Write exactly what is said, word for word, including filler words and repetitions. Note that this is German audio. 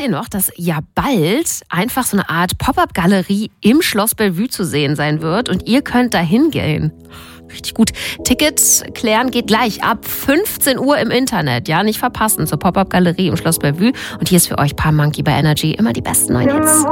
ihr noch, dass ja bald einfach so eine Art Pop-up-Galerie im Schloss Bellevue zu sehen sein wird und ihr könnt da hingehen? Richtig gut. Tickets klären geht gleich ab fünfzehn Uhr im Internet. Ja, nicht verpassen zur Pop-up-Galerie im Schloss Bellevue. Und hier ist für euch Palm Monkey bei Energy immer die besten neuen Hits.